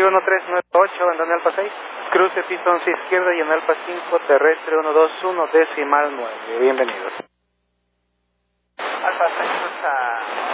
1398 en Don Alfa 6, cruce piso 11 izquierda y en Alfa 5, terrestre 121, decimal 9. Bienvenidos. Alfa 6 a